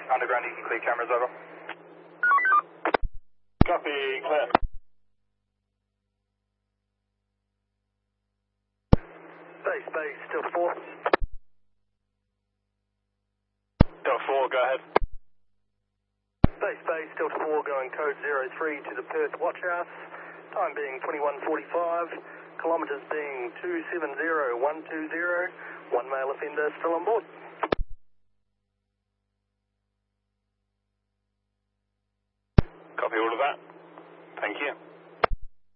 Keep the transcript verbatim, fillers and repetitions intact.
Underground, you can clear cameras over. Copy, clear. Base, base, still four. Delta four, go ahead. Base, base, Delta four, going code zero three to the Perth Watch House. Time being twenty-one forty-five. Kilometres being two seven zero one two zero. One male offender still on board. Copy all of that. Thank you.